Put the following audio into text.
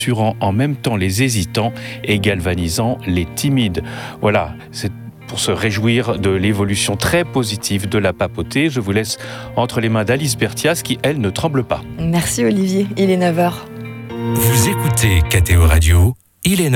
rassurant en même temps les hésitants et galvanisant les timides. Voilà, c'est pour se réjouir de l'évolution très positive de la papauté. Je vous laisse entre les mains d'Alice Berthias qui, elle, ne tremble pas. Merci Olivier, il est 9h. Vous écoutez KTO Radio, il est